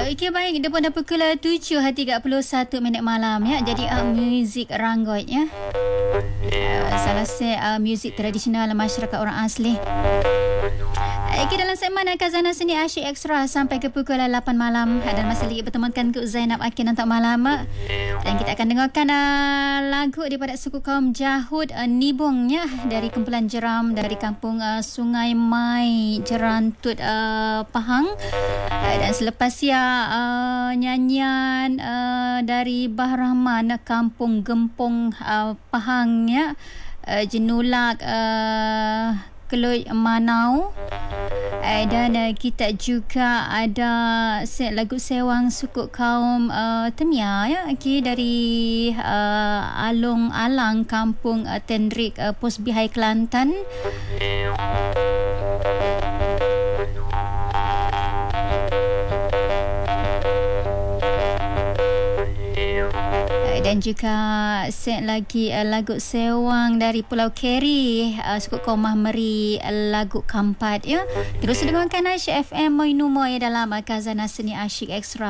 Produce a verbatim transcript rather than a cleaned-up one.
Okey, baik. Depan dah pukul tujuh tiga puluh satu minit malam ya. Jadi uh, muzik ranggot ya. Uh, salah satu uh, muzik tradisional masyarakat orang asli. Okey, dalam segmen Khazanah Seni Asyik Extra sampai ke pukul lapan malam, dan masih lagi bertemankan ke Zainab Akin untuk malam. Dan kita akan dengarkan uh, lagu daripada suku kaum Jahud uh, Nibong ya, dari kumpulan jeram dari kampung uh, Sungai Mai, Jerantut, uh, Pahang. Uh, dan selepas ya uh, nyanyian uh, dari Bah Rahman, kampung Gempong, uh, Pahang ya, uh, Jenulak uh, Keloi Manau. Uh, dan uh, kita juga ada set lagu sewang suku kaum uh, Temia ya, okay, dari uh, Along Alang, kampung uh, Tendrik, uh, Pos Bihai, Kelantan. Dan juga set lagi uh, lagu sewang dari Pulau Keri, uh, suku kaum Mahmeri, uh, lagu Kampat ya. Terus dengarkan Asyik F M Moinu Moy dalam Khazanah Seni Asyik Extra.